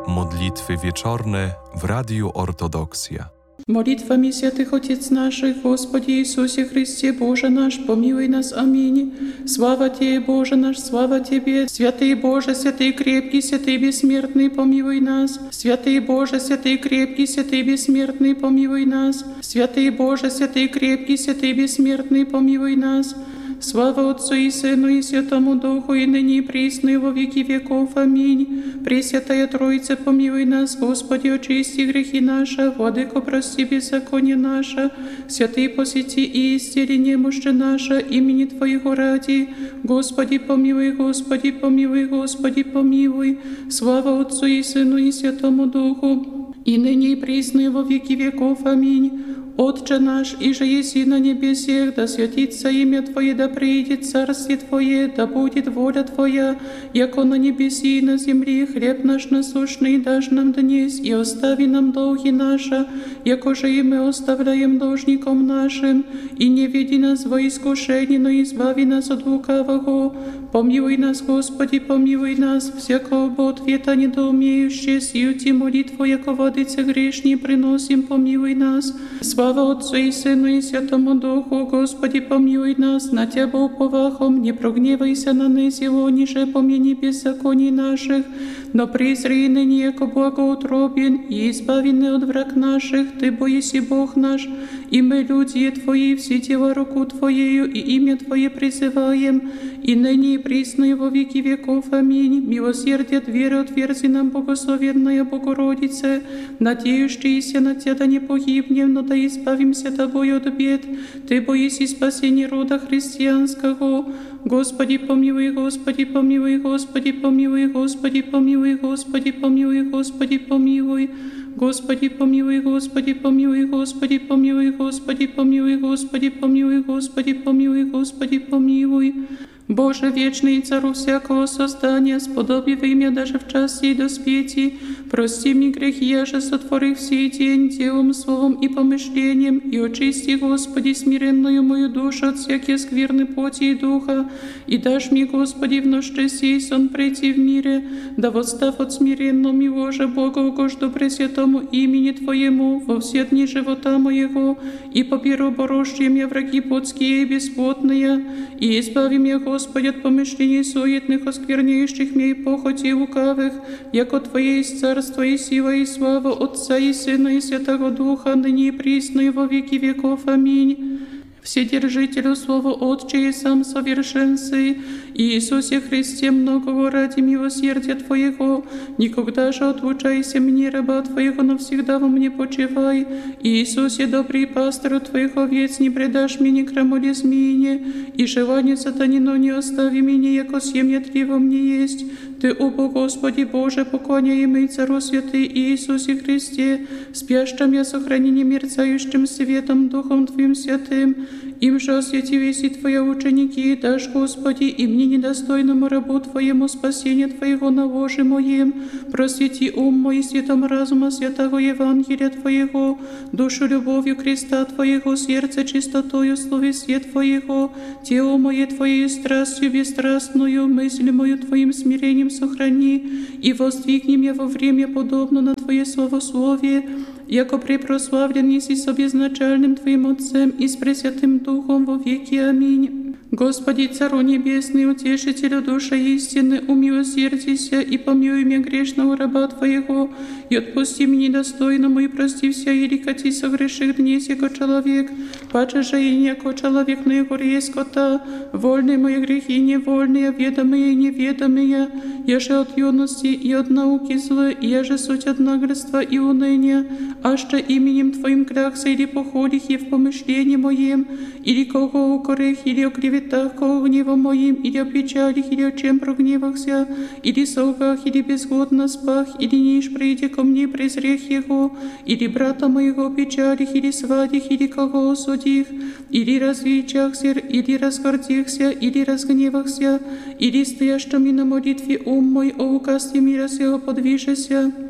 Modlitwy wieczorne w Radiu Ortodoksja. Молитвами святых Отец наших, Господи Иисусе Христе, Боже наш, помилуй нас. Аминь. Слава Тебе, Боже наш, слава Тебе. Святый Боже, святый крепкий, святый бессмертный, помилуй нас. Святый Боже, святый крепкий, святый бессмертный, помилуй нас. Святый Боже, святый крепкий, святый бессмертный, помилуй нас. Слава Отцу и Сыну и Святому Духу, и ныне и присно, и во веки веков. Аминь. Пресвятая Троица, помилуй нас, Господи, очисти грехи наши, Владыко, прости беззаконие наше, святый посети и исцели немощи наше, имени Твоего ради. Господи, помилуй, Господи, помилуй, Господи, помилуй. Слава Отцу и Сыну и Святому Духу, и ныне и присно, и во веки веков. Аминь. Отче наш, иже еси на небесех, да святится имя Твое, да приидет царствие Твое, да будет воля Твоя, яко на небеси и на земле. Хлеб наш насущный дашь нам днесь, и остави нам долги наши, яко же и мы оставляем должником нашим, и не веди нас во искушение, но избави нас от лукавого. Помилуй нас, Господи, помилуй нас, всякого ответа недоумеющие, сию Ти молитву, яко владыце грешни, приносим, помилуй нас. Слава Отцу и Сыну и Святому Духу, Господи, помилуй нас, на Тебя уповахом, не прогневайся на нас его, ниже помяни беззаконий наших, но презри ныне, яко благоутробен, и избавены от враг наших, Ты боеси Бог наш, и мы, люди Твои, все дела руку Твоею, и имя Твое призываем, и ныне и присно, и во веки веков. Аминь. Милосердие от веры отверзи нам, благословенная Богородице, надеющиеся на Тебя да не погибнем, но да избавимся Тобою от бед. Ты боиси спасения рода христианского. Господи, помилуй, Господи, помилуй, Господи, помилуй, Господи, помилуй, Господи, помилуй, Господи, помилуй. Господи, помилуй, Господи, помилуй, Господи, помилуй, Господи, помилуй, Господи, помилуй, Господи, помилуй, Господи, помилуй. Боже, вечный цару всякого создания, сподоби имя даже в час сей доспети, прости мне грехи, я же сотворив сей день делом, словом и помышлением, и очисти, Господи, смиренную мою душу от всякие скверны плоти и духа, и дашь мне, Господи, в ночь сей сон прийти в мире, да восстав от смиренного мило же Бога угожду пресвятому имени Твоему во все дни живота моего, и поберу борожье мне враги плотские и бесплотные, и избави меня, Господи, от помышлений суетных, оскверняющих меня и похоти лукавых, яко Твое есть царство и сила и слава Отца и Сына и Святого Духа, ныне и присно и во веки веков. Аминь. Вседержителю Слова Отче и сам совершенствуй, Иисусе Христе, многого ради милосердия Твоего, никогда же отлучайся мне, раба Твоего, навсегда во мне почивай. Иисусе, добрый пастырь Твоих овец, не предашь мне крамоле змеине, и желание сатанино не остави меня, яко семя Тли во мне есть. Ты, о Господи Боже, поклоняемый Цару святый Иисусе Христе, спящим я сохранение мерцающим светом Духом Твоим святым, им же осветились и Твои ученики, дашь, Господи, и мне недостойному рабу Твоему спасение Твоего на ложе моем. Просвети ум мой светом разума святого Евангелия Твоего, душу любовью креста Твоего, сердце чистотою словесия Твоего, тело мое Твоей страстью бесстрастную, мысль мою Твоим смирением сохрани, и воздвигни меня во время подобно на Твое словословие, яко препрославлен еси с обезначальным Твоим Отцем и с Пресвятым Духом во веки. Аминь. Господи, Цару Небесный, Утешителю души истины, умилосердися и помилуй меня грешного раба Твоего, и отпусти мне недостойному, и прости вся еликати согреших днесь, яко человек, паче же и не яко человек, но яко есть скота, вольные мои грехи, невольные, ведомые и неведомые, я же от юности и от науки злы, я же суть от наглядства и уныния, аще именем Твоим клякся или походих и в помышлении моем, или кого укорих, или оклеветах, кого гневом моим, или о печалях, или о чем прогневахся, или солгах, или безгодно спах, или ниш прийти ко мне презрех его, или брата моего печалях, или свадих, или кого осудих, или развечахся, или разгордихся, или разгневахся, или стоящими на молитве ум мой, о указе мира сего подвижися.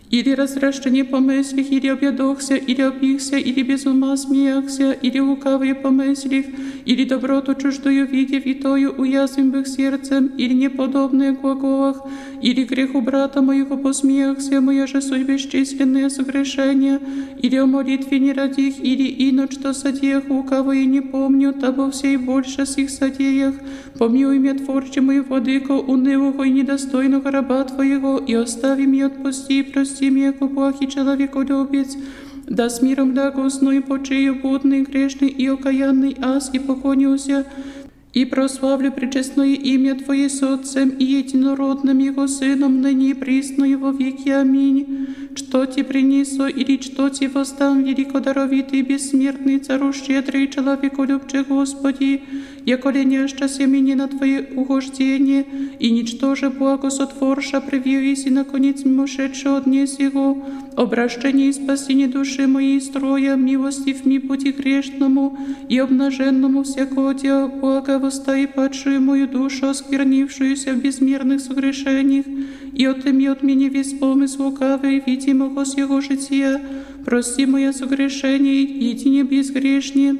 или развращение помыслих, или объедохся, или опихся, или без ума смеяхся, или лукавые помыслих, или доброту чуждую видев и тою уязвим бых сердцем, или неподобные глаголах, или греху брата моего посмеяхся, моя же суть бесчисленные согрешения, или о молитве не родих, или ино что содеях лукавые не помню, того всей больше с их содеях. Помилуй меня, Творче мой, владыко, унылого и недостойного раба Твоего, и остави меня, отпусти, прости меня, яко благ и человеколюбец. Да с миром да гостной почею будный, грешный и окаянный аз, и поклонюся, и прославлю пречестное имя Твое с Отцем и единородным Его Сыном, ныне и присно во веки. Аминь. Что Ти принесу, или что Ти воздам, великодаровитый, бессмертный, цару щедрый, человеколюбче Господи, яко леняща семени на Твое угождение, и ничтоже благо сотворша, привились и наконец мимошедше отнес Его, обращение и спасение души моей строя, милостив ми пути грешному и обнаженному всякого дела блага, востай падшую мою душу, осквернившуюся в безмерных согрешениях, и отыми от меня весь помысл лукавый, видимого с его жития, прости мое согрешение, едине безгрешнее.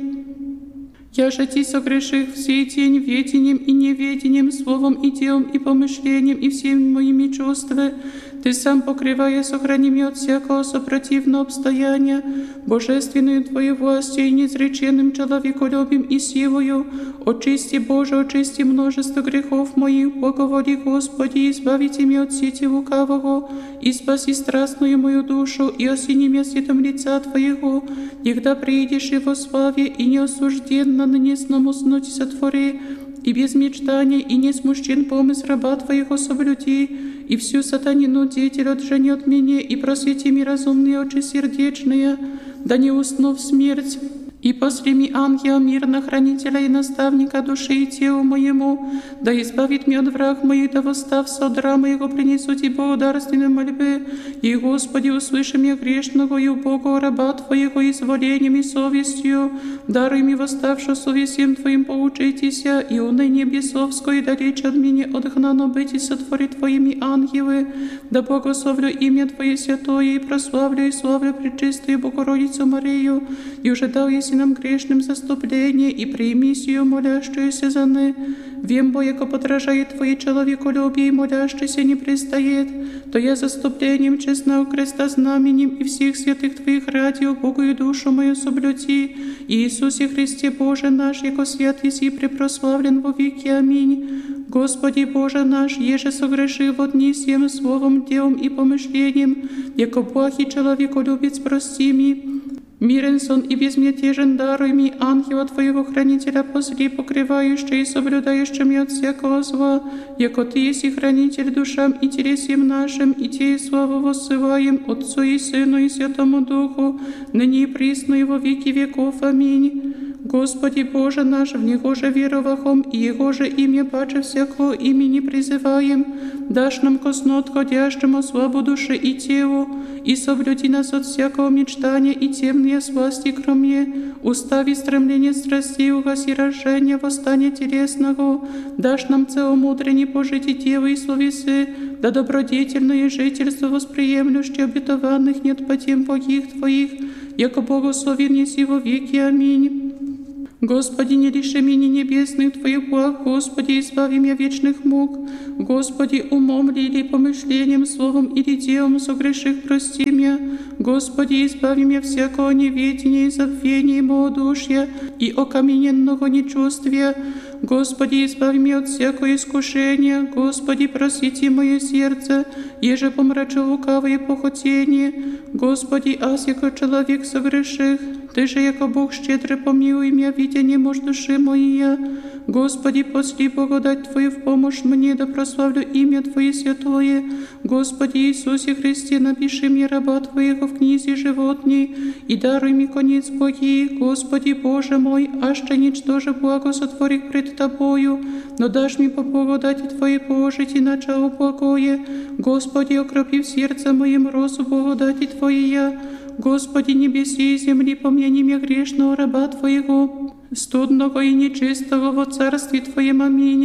Я же Ти согреших в сей день ведением и неведением, словом и делом и помышлением и всеми моими чувствами. Ты сам, покрывая, сохрани меня от всякого сопротивного обстояния, божественную Твою властью и неизреченным человеколюбием и силою. Очисти, Боже, очисти множество грехов моих, благоволи, Господи, избавите меня от сети лукавого, и спаси страстную мою душу, и осени меня светом лица Твоего, когда приидешь Его славе, и неосужденно на несном уснуть сотвори, и без мечтания, и не смущен помысл раба Твоего соблюди, и всю сатанину деятель отжени от меня, и просвети ми разумные очи сердечные, да не усну в смерть. И после ми ангела мирно, хранителя и наставника души и телу моему, да избавит меня от враг моих, да восстав содра моего принесу Ти благодарственной мольбы. И, Господи, услыши меня грешного и убогого раба Твоего изволением и совестью, даруй ми восставшую совестием Твоим поучитеся, и уныние бесовское далече от меня отгнано быть и сотвори Твоими ангелы, да благословлю имя Твое святое, и прославлю и славлю пречистую Богородицу Марию, и уже дал еси нам грешным заступление, и прими сию молящуюся за ны. Вем, бо яко подражает Твое человеколюбие, и молящийся не пристает, то я заступлением честного креста знаменем и всех святых Твоих ради убогую душу мою соблюди. Иисусе Христе Боже наш, яко свят еси препрославлен во веки. Аминь. Господи Боже наш, еже согрешив от дни всем словом, делом и помышлением, яко благ и человеколюбец, прости ми. Мирен сон и безмятежен даруй ми, ангела Твоего хранителя посли, покрывающий и соблюдающий меня от всякого зла, яко Ты еси хранитель душам и телесем нашим, и Тебе славу воссылаем Отцу и Сыну и Святому Духу, ныне и присно и во веки веков. Аминь. Господи Боже наш, в Него же веровахом, и Его же имя паче всякого имени призываем, дашь нам ко сну отходящему славу души и телу, и соблюди нас от всякого мечтания и темные сласти кроме, устави стремление страстей, угаси рождения, восстания телесного, дашь нам целомудренне пожити тело и словесы, да добродетельное жительство восприемлющее обетованных нет по тем богих Твоих, яко благословен еси во веки. Аминь. Господи, не лиши меня небесных Твоих благ, Господи, избави меня вечных мук. Господи, умом ли или помышлением, словом или делом согреших, прости меня. Господи, избави меня всякого неведения и забвения и малодушия, и окамененного нечувствия. Господи, избави меня от всякого искушения. Господи, просвети мое сердце, еже помрачу лукавые похотения. Господи, аз яко человек согреших, Ты же, яко Бог щедро помилуй меня, видя немощь души моя. Господи, посли благодать Твою в помощь мне, да прославлю имя Твое святое. Господи Иисусе Христе, напиши мне раба Твоего в книзе животней, и даруй мне конец благий. Господи Боже мой, аще ничтоже благо сотвори пред Тобою, но дашь мне по благодати Твоей положить и начало благое. Господи, окропи в сердце моем розу благодати Твоей. Господи, небеси и земли, помяни меня грешного раба Твоего, студного и нечистого во царстве Твоем. Аминь.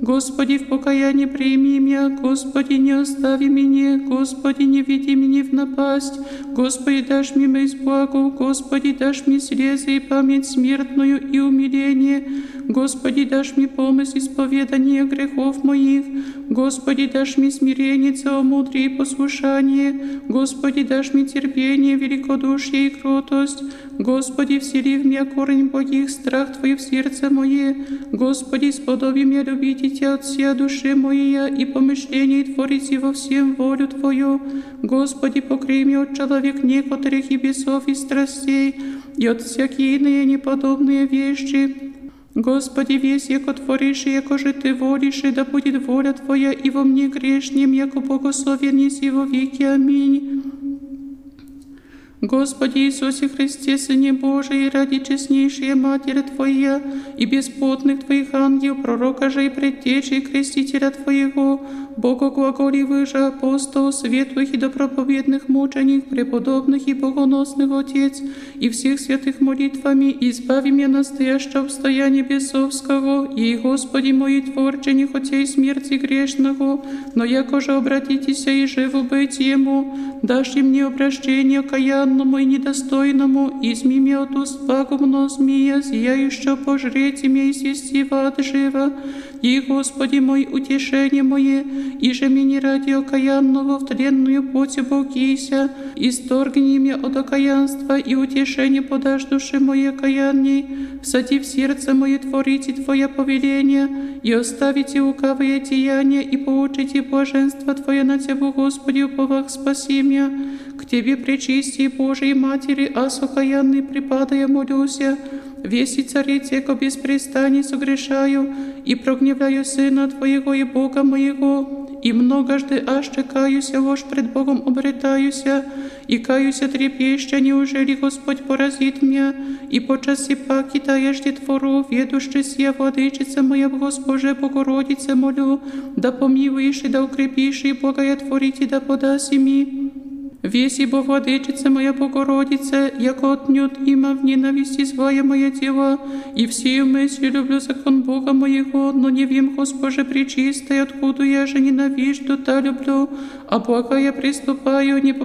Господи, в покаянии прими меня, Господи, не остави меня, Господи, не веди меня в напасть, Господи, дашь мне мыть благо, Господи, дашь мне слезы и память смертную и умиление, Господи, дашь мне помощь исповедания грехов моих, Господи, дашь мне смирение, целомудрие и послушание, Господи, дашь мне терпение, великодушие и кротость, Господи, всели в меня корень благих, страх Твой в сердце мое, Господи, сподоби меня любить Тебя от всей души моей и помышлений творить во всем волю Твою, Господи, покрой меня от человек некоторых и бесов и страстей, и от всякие иные неподобные вещи. Господи, весь, яко творишь, и яко же Ты волишь, и да будет воля Твоя и во мне грешнем, яко благословен еси во веки. Аминь. Господи Иисусе Христе, Сыне Божий, ради честнейшей Матери Твоя и бесплотных Твоих ангелов, пророка же и предтечи, и крестителя Твоего, Бога глаголивых же апостолов, светлых и доброповедных мученик, преподобных и богоносных Отец, и всех святых молитвами, избави меня настоящего обстояния бесовского, и, Господи мой, Творче, не хотя и смерти грешного, но яко же обратитеся и живо быть Ему, дашь и мне обращение окаянному и недостойному, изми меня от уст пагубного змея, зияющего пожреть меня и свести в ад живо, и, Господи мой, утешение мое, и же мне ради окаянного в тленную плоть оболкися, исторгни меня от окаянства, и утешение подашь душе моей окаянней, всади в сердце мое творите Твое повеление, и оставите лукавые деяния, и получите блаженство Твое на Тебя, Господи, уповах спаси меня. К Тебе, пречистей Божией Матери, ас окаянный припадая молюся, весь и царице, яко без престаний согрешаю, и прогневляю Сына Твоего и Бога моего, и многожды аж каюся, ложь пред Богом обретаюся, и каюся трепеща, неужели Господь поразит меня, и по часе паки таежде твору, ведущись я, Владычица моя, Госпоже, Богородице, молю, да помилуешь и да укрепишь, и благоятворить, и да подаси ми. Веси, бо Владычица моя Богородица, яко отнюдь има в ненависти злая моя дела, и всею мыслью люблю закон Бога моего, но не вим, Госпоже, пречистой, откуда я же ненавижду, та люблю, а благо я приступаю, не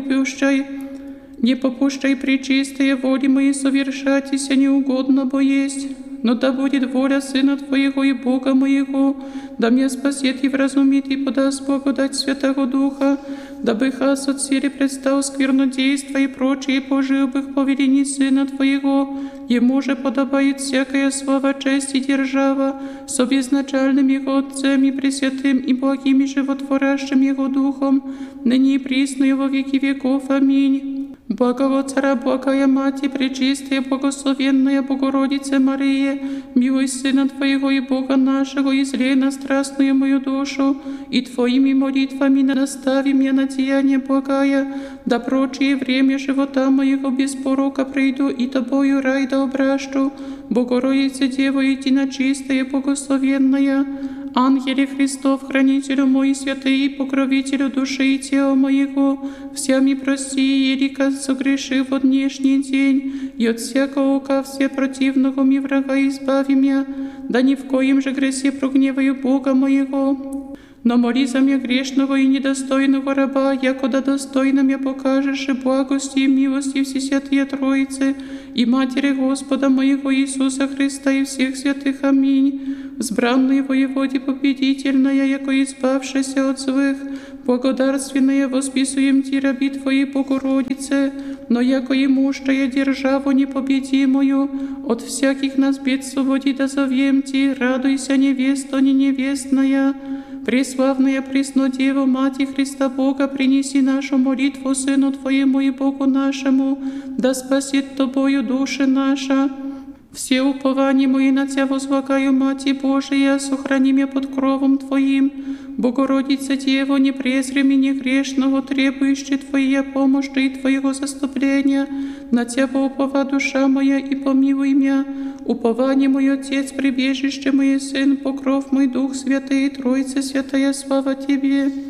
попущай пречистые воли мои совершатися неугодно, бо есть. Но да будет воля Сына Твоего и Бога моего, да меня спасет и вразумит, и подаст благодать Святого Духа, дабы хас от силы предстал сквернодейства и прочие поживых по велении Сына Твоего. Ему же подобает всякая слава, честь и держава, с обезначальным Его Отцем и Пресвятым и благим и животворящим Его Духом, ныне и присно и во веки веков. Аминь. Благого Цара, благая Мати, пречистая, благословенная Богородица Мария, милуй Сына Твоего и Бога нашего, и злей на страстную мою душу, и Твоими молитвами настави меня на деяние благая, да прочее время живота моего без порока прийду, и Тобою рай да обращу, Богородица Дева, единочистая, благословенная, Ангеле Христов, хранителю мой, святый и покровителю души и тела моего, всеми прости, елика согрешив от днешний день, и от всякого ока все противного ми врага избави меня, да ни в коем же гресе прогневаю Бога моего. Но моли за меня грешного и недостойного раба, якода достойно меня покажешь и благости и милости Всесвятые Троицы и Матери Господа моего Иисуса Христа и всех святых. Аминь. Взбранный воеводе победительная, яко избавшаяся от злых, благодарственная восписуем Ти, раби Твоей Богородице, но яко и мужтая державу непобедимую, от всяких нас бед свободи да зовем Ти, радуйся, невеста не невестная. Преславная Преснодева, Мати Христа Бога, принеси нашу молитву Сыну Твоему и Богу нашему, да спасет Тобою души наша. Все упования мои на Тебя возлагаю, Мати Божия, сохрани меня под кровом Твоим. Богородица Дева, не презри меня грешного, требующей Твоей помощи и Твоего заступления. На Тебя упова душа моя, и помилуй меня. Упование мой Отец, прибежище мой Сын, покров мой Дух Святый, Троица Святая, слава Тебе.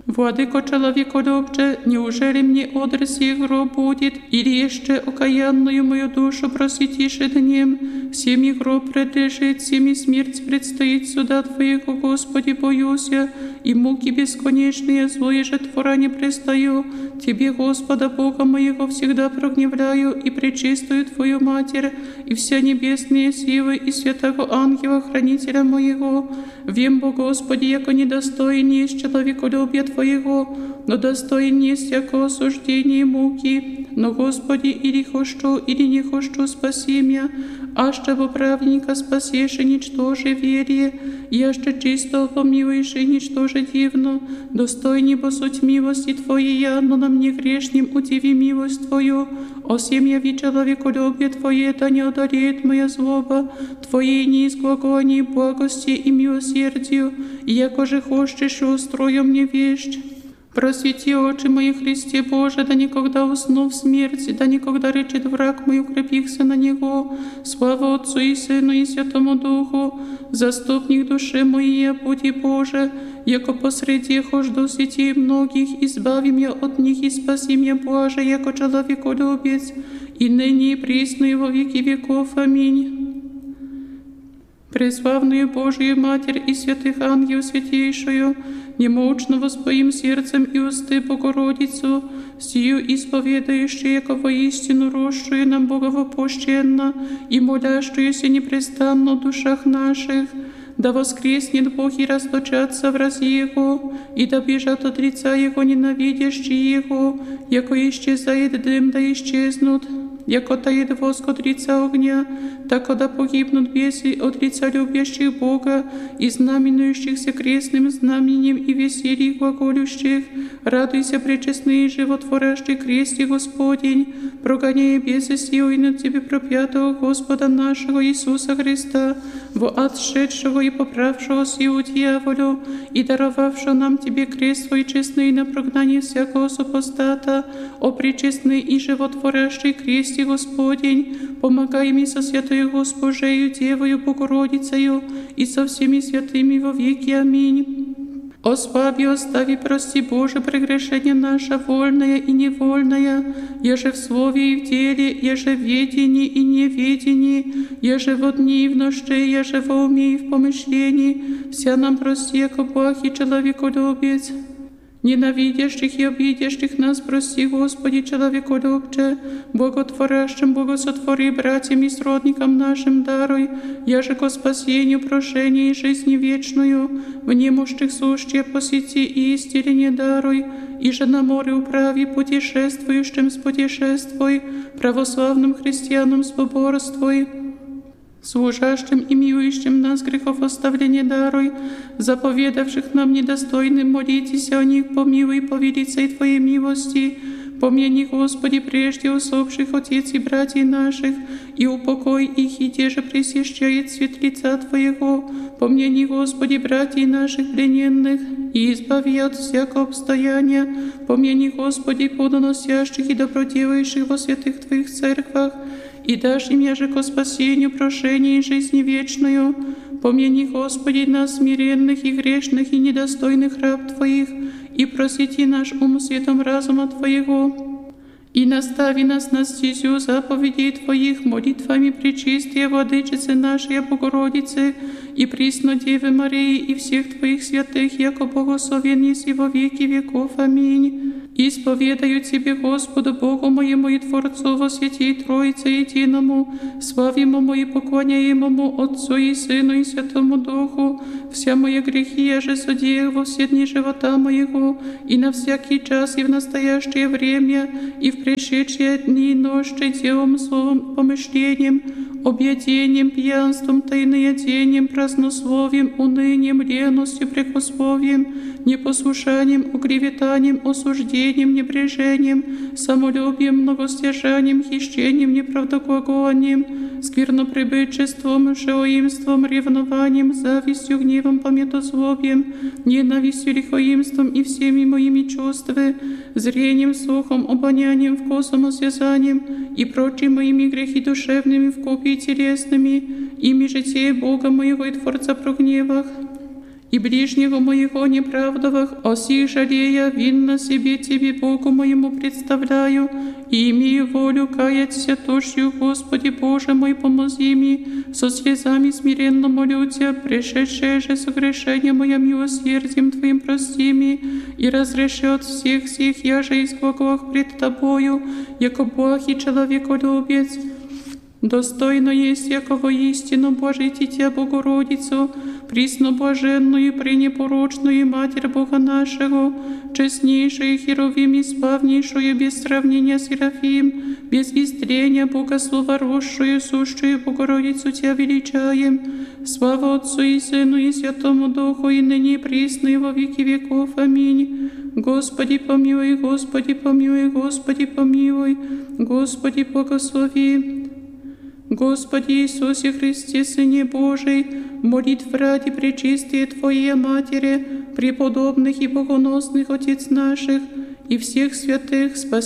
Владыко человеколюбче, неужели мне одраз сей гроб будет, или еще окаянную мою душу просветишь днем? Всеми гроб предлежит, всеми смерть предстоит суда Твоего, Господи, боюсь я, и муки бесконечные, злое же твора не пристаю. Тебе, Господа Бога моего, всегда прогневляю, и пречистую Твою Матерь, и вся небесные силы, и святого ангела, хранителя моего. Вем, Бо Господи, яко недостоин есть человеколюбия Твоего, но достоин есть всякого осуждения и муки. Но, Господи, или хочу, или не хочу, спаси меня, аще во праведника спасешь и ничтоже верие, и аще чисто помилуешь и ничтоже дивно, достойни бо суть милости Твоей, но на мне грешним удиви милость Твою. О сем яви человеколюбие Твое, да не одолеет моя злоба, Твоей неизглаголней благости и милосердию, и яко же хочешь, устрою мне вещь. Просвети очи мои, Христе Боже, да никогда усну в смерти, да никогда речет враг мой, укрепихся на Него. Слава Отцу и Сыну и Святому Духу, заступник души моей, буди Боже, яко посреди хожду сетей многих, избави меня от них и спаси меня, Боже, яко человеколюбец, и ныне и присно и во веки веков. Аминь. Преславную Божию Матерь и святых ангел святейшую, немощно воспоим сердцем и усты Богородицу, сию исповедающую, яко воистину росшую нам боговопущенно и молящуюся непрестанно в душах наших, да воскреснет Бог и расточатся враз Его, и да бежат от лица Его ненавидящие Его, яко исчезает дым, да исчезнут. Яко тает воск от лица огня, так да погибнут бесы от лица любящих Бога и знаменующихся крестным знаменем и весельем глаголющих. Радуйся, пречестный и животворящий кресте Господень, прогоняя бесы силой над Тебе проклятого Господа нашего Иисуса Христа, во ад шедшего и поправшего силу дьяволю, и даровавшего нам Тебе крест свой честный на прогнание всякого супостата, о пречестный и животворящий кресте Господень, помогай мне со святою Госпожею Девою Богородицею и со всеми святыми во веки. Аминь. Ослаби, остави, прости, Боже, прегрешение наше, вольное и невольное, еже в слове и в деле, еже в ведении и неведении, еже во дни и в ночи, еже во уме и в помышлении, вся нам прости, яко благ и человеколюбец. Ненавидящих и обидящих нас прости, Господи, человеколюбче, Боготворящим благосотвори братьям и сродникам нашим даруй, яже ко спасению, прошению и жизни вечную, в немощных сущие посети и исцеление даруй, и же на море управи путешествующим спутешествуй, православным христианам соборствуй, служащим и милующим нас грехов оставления даруй, заповедавших нам недостойным молитесь о них, помилуй по велицей Твоей милости. Помяни, Господи, прежде усопших отец и братьев наших, и упокой их, и те же пресещает свет лица Твоего. Помяни, Господи, братьев наших плененных, и избави от всякого обстояния. Помяни, Господи, плодоносящих и доброделающих во святых Твоих церквах, и дашь им яже ко спасению, прошению и жизни вечную. Помяни, Господи, нас смиренных и грешных и недостойных раб Твоих, и просвети наш ум светом разума Твоего. И настави нас на стезю заповедей Твоих молитвами пречистия Владычицы нашей Богородицы и присно Девы Марии и всех Твоих святых, яко благословен еси во веки веков. Аминь. Исповедаю Тебе, Господу Богу моему и Творцу во святей Троице единому, славимому и поклоняемому Отцу и Сыну и Святому Духу, вся мои грехи я же содеял во все дни живота моего, и на всякий час и в настоящее время, и в пришедшие дни и ночи делом, словом, помышлением, объедением, пьянством, тайноядением, празднословием, унынием, леностью, прекословием, непослушанием, уклеветанием, осуждением, небрежением, самолюбием, многостяжанием, хищением, неправдоглаголанием, сквернопребычеством, шелоимством, ревнованием, завистью, гневом, пометозлобием, ненавистью, лихоимством и всеми моими чувствами, зрением, слухом, обонянием, вкусом, осязанием и прочими моими грехи душевными, вкупе и телесными, ими же те Бога моего и Творца прогневах. и ближнего моего неправдовых, о сих жалея, винно себе Тебе, Богу моему, представляю, и имею волю каяться тошью, Господи Боже мой, помози мне, со слезами смиренно молю Тебя, пришедшее же согрешение мое милосердием Твоим прости мне, и разреши от всех я же изглагах пред Тобою, яко благ и человеколюбец. Достойно есть якого истину Божий Дитя Богородицу, пресноблаженную и пренепорочную Матерь Бога нашего, честнейшую Херовим и славнейшую без сравнения Серафим, без истрения Богослова росшую, сущую Богородицу Тебя величаем. Слава Отцу и Сыну и Святому Духу, и ныне и присно и во веки веков. Аминь. Господи помилуй, Господи помилуй, Господи помилуй, Господи благослови. Господи Иисусе Христе, Сыне Божий, молитв ради пречистые Твоей Матери, преподобных и богоносных Отец наших, и всех святых, спаси